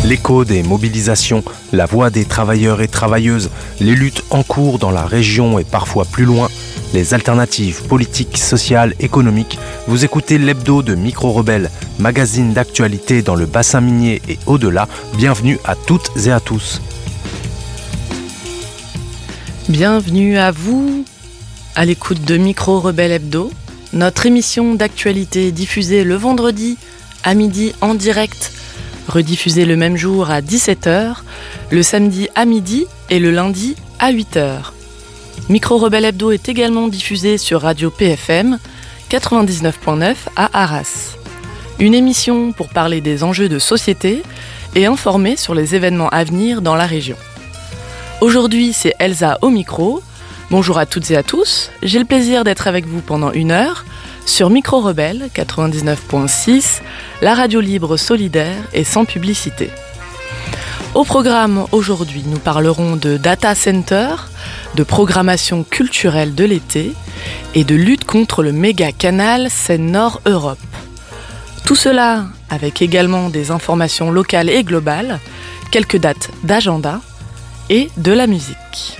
L'écho des mobilisations, la voix des travailleurs et travailleuses, les luttes en cours dans la région et parfois plus loin, les alternatives politiques, sociales, économiques. Vous écoutez l'hebdo de Micro-Rebelle, magazine d'actualité dans le bassin minier et au-delà. Bienvenue à toutes et à tous. Bienvenue à vous, à l'écoute de Micro-Rebelle Hebdo, notre émission d'actualité diffusée le vendredi à midi en direct, rediffusée le même jour à 17h, le samedi à midi et le lundi à 8h. Micro-Rebelle Hebdo est également diffusée sur Radio PFM 99.9 à Arras. Une émission pour parler des enjeux de société et informer sur les événements à venir dans la région. Aujourd'hui, c'est Elsa au micro. Bonjour à toutes et à tous. J'ai le plaisir d'être avec vous pendant 1 heure sur Micro-Rebelle 99.6, la radio libre, solidaire et sans publicité. Au programme aujourd'hui, nous parlerons de data center, de programmation culturelle de l'été et de lutte contre le méga canal Seine-Nord Europe. Tout cela avec également des informations locales et globales, quelques dates d'agenda et de la musique.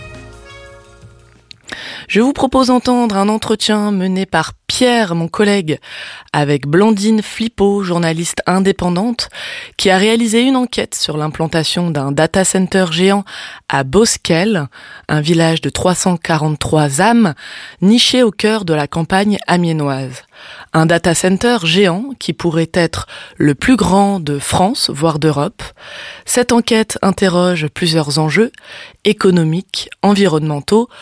Je vous propose d'entendre un entretien mené par Pierre, mon collègue, avec Blandine Flippo, journaliste indépendante, qui a réalisé une enquête sur l'implantation d'un data center géant à Bosquel, un village de 343 âmes, niché au cœur de la campagne amiénoise. Un data center géant qui pourrait être le plus grand de France, voire d'Europe. Cette enquête interroge plusieurs enjeux économiques, environnementaux